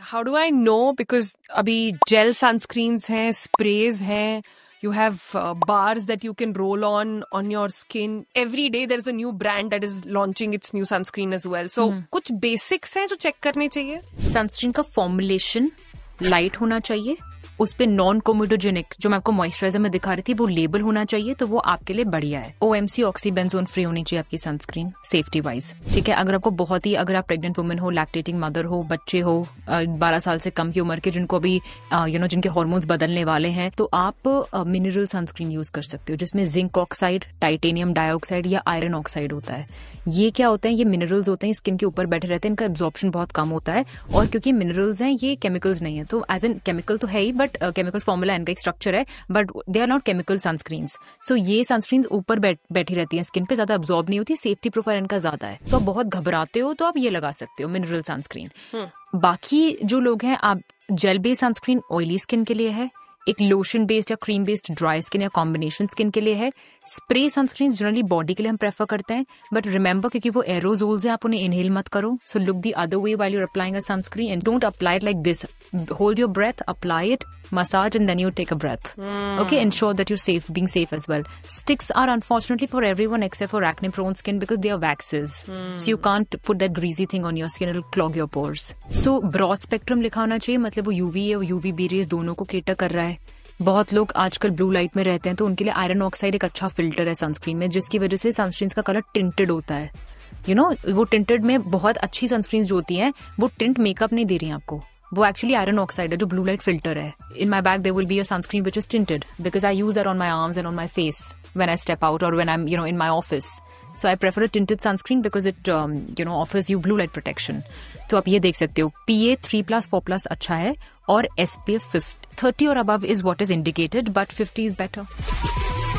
how do I know? Because अभी gel sunscreens हैं, sprays हैं, you have bars that you can roll on your skin. Every day there is a new brand that is launching its new sunscreen as well. So कुछ basics हैं जो check करने चाहिए. Sunscreen का formulation light होना चाहिए, उस पे नॉन कोमोडोजेनिक जो मैं आपको मॉइस्चराइजर में दिखा रही थी वो लेबल होना चाहिए, तो वो आपके लिए बढ़िया है. OMC ऑक्सीबेंजोन फ्री होनी चाहिए आपकी सनस्क्रीन सेफ्टी वाइज. ठीक है, अगर आपको बहुत ही, अगर आप प्रेग्नेंट वुमेन हो, लैक्टेटिंग मदर हो, बच्चे हो 12 साल से कम की उम्र के जिनको अभी जिनके हार्मोन्स बदलने वाले हैं, तो आप मिनरल सनस्क्रीन यूज कर सकते हो जिसमें जिंक ऑक्साइड, टाइटेनियम डाइऑक्साइड या आयरन ऑक्साइड होता है. ये क्या होता है, ये मिनरल्स होते हैं, स्किन के ऊपर बैठे रहते हैं, इनका एब्जॉर्प्शन बहुत कम होता है. और क्योंकि मिनरल्स हैं, ये केमिकल्स नहीं है, तो एज एन केमिकल तो है ही, बट केमिकल फॉर्मूला इनका एक स्ट्रक्चर है, but they are not chemical sunscreens. सो ये सनस्क्रीन्स ऊपर बैठी रहती हैं स्किन पे, ज्यादा एब्जॉर्ब नहीं होती, सेफ्टी प्रोफाइल इनका ज्यादा है. तो आप बहुत घबराते हो तो आप ये लगा सकते हो मिनरल सनस्क्रीन. बाकी जो लोग हैं, आप gel based sunscreen oily skin के लिए है, एक लोशन बेस्ड या क्रीम बेस्ड ड्राई स्किन या कॉम्बिनेशन स्किन के लिए है. स्प्रे सनस्क्रीन जनरली बॉडी के लिए हम प्रेफर करते हैं, बट रिमेंबर क्योंकि वो एरोजोल्स हैं, आप उन्हें इनहेल मत करो. So look the other way while you are applying a sunscreen and don't apply it like this. Hold your breath, apply it, massage, and then you take a breath. Okay, ensure that you're being safe as well. Sticks are unfortunately for everyone except for acne prone skin because they are waxes. So you can't put that greasy thing on your skin, it'll clog your pores. So broad spectrum लिखा होना चाहिए, मतलब वो UV और UVB raise दोनों को cater कर रहा है. बहुत लोग आजकल ब्लू लाइट में रहते हैं, तो उनके लिए आयरन ऑक्साइड एक अच्छा फिल्टर है सनस्क्रीन में, जिसकी वजह से सनस्क्रीन का कलर टिंटेड होता है. वो टिंटेड में बहुत अच्छी सनस्क्रीन जो होती हैं वो टिंट मेकअप नहीं दे रही हैं आपको, वो एक्चुअली आयरन ऑक्साइड है जो ब्लू लाइट फिल्टर है. इन my bag there will be a sunscreen which is tinted because I use that on my arms and on my face when I step out और when I am in my office. So I prefer a tinted sunscreen because it offers you blue light protection. तो आप ये देख सकते हो, PA 3+, 4+ अच्छा है, और SPF 30 और above is what is indicated, but 50 is better.